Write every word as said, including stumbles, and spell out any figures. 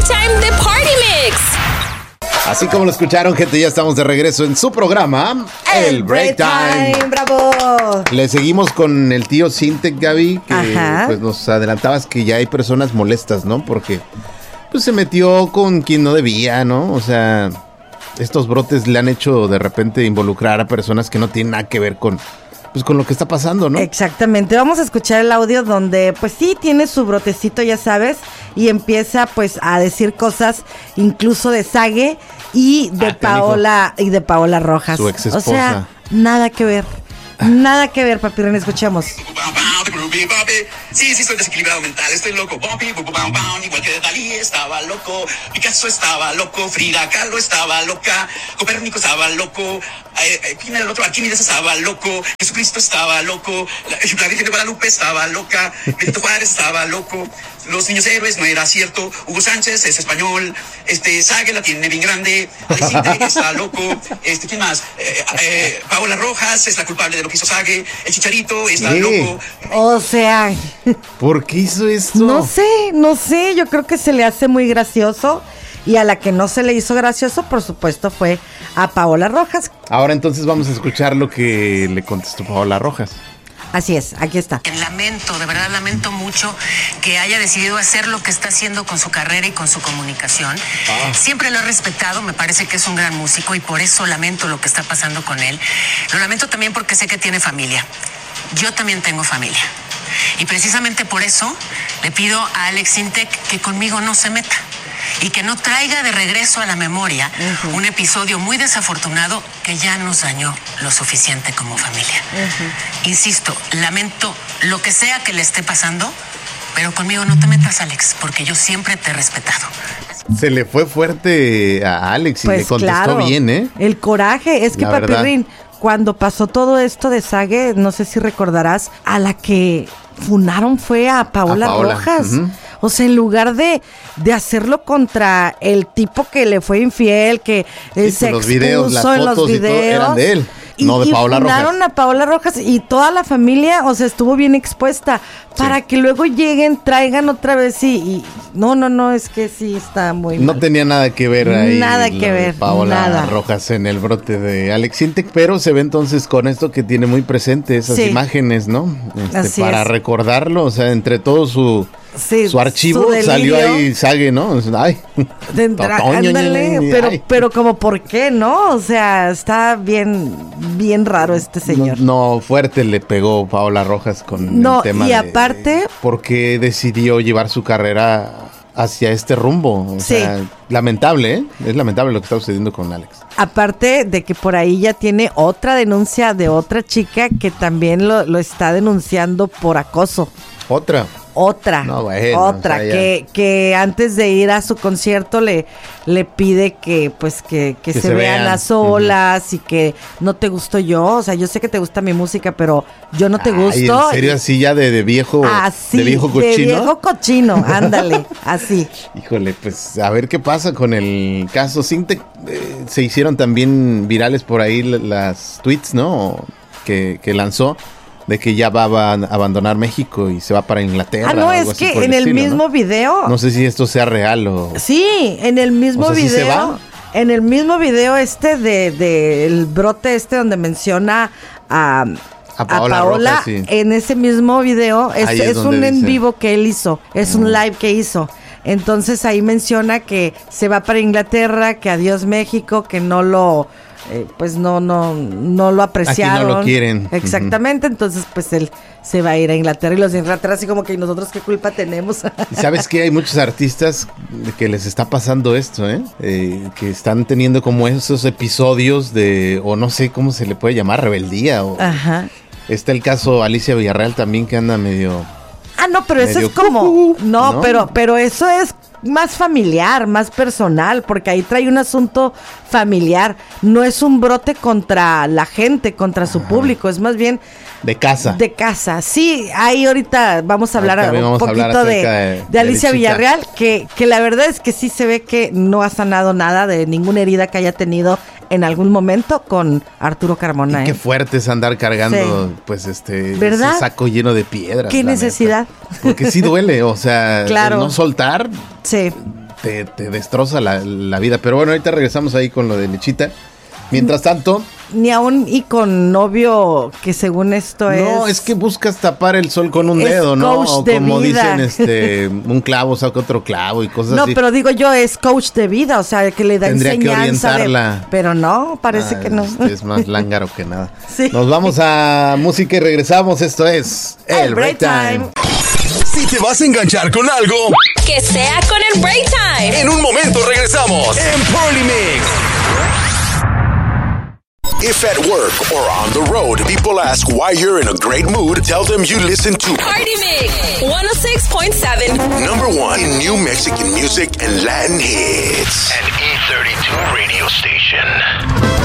Time de Party Mix. Así como lo escucharon, gente, ya estamos de regreso en su programa, El, el Break, Break Time. Time. ¡Bravo! Le seguimos con el tío Sintec, Gaby, que Ajá. pues nos adelantabas que ya hay personas molestas, ¿no? Porque pues se metió con quien no debía, ¿no? O sea, estos brotes le han hecho de repente involucrar a personas que no tienen nada que ver con... pues con lo que está pasando, ¿no? Exactamente, vamos a escuchar el audio donde pues sí tiene su brotecito, ya sabes, y empieza pues a decir cosas incluso de Sage y de Ah, Paola y de Paola Rojas. Su ex esposa. O sea, nada que ver. Nada que ver, papirren, escuchemos. Sí, sí, estoy desequilibrado mental, estoy loco. Igual que Dalí estaba loco, Picasso estaba loco, Frida Kahlo estaba loca, Copérnico estaba loco, eh, ¿quién era el otro? Arquímedes estaba loco, Jesucristo estaba loco, la, la Virgen de Guadalupe estaba loca, Benito Juárez estaba loco, los niños héroes no era cierto, Hugo Sánchez es español, este Sage la tiene bien grande, Alexinte está loco, este ¿quién más? Eh, eh, Paola Rojas es la culpable de lo que hizo Sage, el Chicharito está ¿Qué? loco. O sea, ¿Por qué hizo esto? no sé, no sé, yo creo que se le hace muy gracioso y a la que no se le hizo gracioso, por supuesto, fue a Paola Rojas. Ahora entonces vamos a escuchar lo que le contestó Paola Rojas. Así es, aquí está. Lamento, de verdad lamento mucho que haya decidido hacer lo que está haciendo con su carrera y con su comunicación. Ah. Siempre lo he respetado, me parece que es un gran músico y por eso lamento lo que está pasando con él. Lo lamento también porque sé que tiene familia. Yo también tengo familia. Y precisamente por eso le pido a Alex Sintec que conmigo no se meta y que no traiga de regreso a la memoria uh-huh. un episodio muy desafortunado que ya nos dañó lo suficiente como familia. Uh-huh. Insisto, lamento lo que sea que le esté pasando, pero conmigo no te metas, Alex, porque yo siempre te he respetado. Se le fue fuerte a Alex y pues le contestó claro, bien, ¿eh? El coraje, es que la Papirrín, verdad. Cuando pasó todo esto de Sage, no sé si recordarás, a la que funaron fue a Paola, a Paola. Rojas. Uh-huh. O sea, en lugar de, de hacerlo contra el tipo que le fue infiel, que sí, se los expuso videos, las en fotos los videos. Y todo eran de él, y, no de y Paola Rojas. funaron a Paola Rojas y toda la familia, o sea, estuvo bien expuesta. Para sí. que luego lleguen, traigan otra vez y, y... No, no, no, es que sí está muy No mal. tenía nada que ver ahí. Nada que ver, Paola nada. Rojas en el brote de Alex Sintec, pero se ve entonces con esto que tiene muy presente esas sí. imágenes, ¿no? Este, Así para es. recordarlo, o sea, entre todo su... Sí, su archivo su salió ahí Sage, ¿no? Ay, Tendrá, ándale, pero, pero como por qué, ¿no? O sea, está bien, bien raro este señor. No, no fuerte le pegó Paola Rojas con no, el tema y de, aparte, ¿por qué decidió llevar su carrera hacia este rumbo? O sí. sea, lamentable, ¿eh? Es lamentable lo que está sucediendo con Alex. Aparte de que por ahí ya tiene otra denuncia de otra chica que también lo, lo está denunciando por acoso. ¿Otra? Otra, no, bueno, otra, o sea, que, que antes de ir a su concierto le, le pide que pues que, que, que se, se vean las solas uh-huh. y que no te gusto yo, o sea, yo sé que te gusta mi música, pero yo no te Ay, gusto. ¿en serio y, así ya de, de viejo, así, de viejo cochino? De viejo cochino, ándale, así. Híjole, pues a ver qué pasa con el caso Sintec. Eh, se hicieron también virales por ahí las tweets, ¿no? Que, que lanzó. De que ya va a abandonar México y se va para Inglaterra. Ah, no, es que en el, el estilo, mismo ¿no? video. No sé si esto sea real o. Sí, en el mismo o sea, video. ¿sí se va? En el mismo video este de, de el brote este donde menciona a. A Paola, a Paola Rojas, sí. En ese mismo video es, es, es un dice. en vivo que él hizo, es mm. un live que hizo. Entonces ahí menciona que se va para Inglaterra, que adiós México, que no lo eh, pues no no no lo apreciaron. Aquí no lo quieren. Exactamente, uh-huh. Entonces pues él se va a ir a Inglaterra y los de Inglaterra así como que ¿y nosotros qué culpa tenemos? ¿Sabes qué? Hay muchos artistas que les está pasando esto, ¿eh? eh que están teniendo como esos episodios de, o no sé cómo se le puede llamar, rebeldía o... Ajá. Está el caso Alicia Villarreal también que anda medio... Ah, no, pero eso es como... Uh, no, no, pero pero eso es más familiar, más personal, porque ahí trae un asunto familiar. No es un brote contra la gente, contra su Ajá. público, es más bien... De casa. De casa, sí. Ahí ahorita vamos a hablar un vamos poquito a hablar de, de, de, de Alicia Villarreal, que, que la verdad es que sí se ve que no ha sanado nada de ninguna herida que haya tenido en algún momento con Arturo Carmona. Y ¿eh? Qué fuerte es andar cargando, sí. pues, este ¿verdad? ese saco lleno de piedras. ¿Qué necesidad? Neta. Porque sí duele, o sea, claro. el no soltar. Sí. te, te destroza la, la vida. Pero bueno, ahorita regresamos ahí con lo de Lechita. Mientras tanto... Ni aún y con novio que según esto es... No, es que buscas tapar el sol con un dedo, ¿no? O como dicen, este, un clavo saca otro clavo y cosas no, así. No, pero digo yo, es coach de vida, o sea, que le da Tendría enseñanza. que orientarla. De, pero no, parece ah, que no. Este es más lángaro que nada. Sí. Nos vamos a música y regresamos. Esto es El, el Break Time. Time. Si te vas a enganchar con algo, que sea con el Break Time. En un momento regresamos en Party Mix. If at work or on the road, people ask why you're in a great mood, tell them you listen to Party Mix one oh six point seven. Number one in new Mexican music and Latin hits. An E thirty-two radio station.